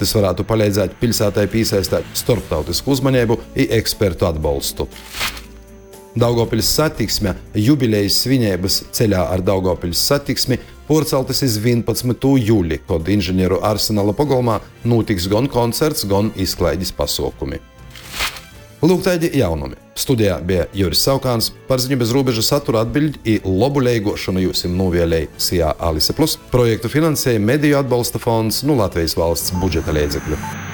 Tas varētu palīdzēt pilsētai piesaistīt starptautisku uzmanību un ekspertu atbalstu. Daugavpils satiksme jubilejas svinības ceļā ar Daugavpils satiksmi porceltas iz 11. jūli, kad inženieru arsenāla pogolmā notiks gan koncerts, gan izklaides pasākumi. Lūk, tādi jaunumi. Studijā bija Juris Saukāns, par ziņu bez robežu satura atbiļdi i lobu leigošanu jūsim novielēja SIA Alise Plus. Projektu finansēja Mediju atbalsta fonds no Latvijas valsts budžeta līdzekļu.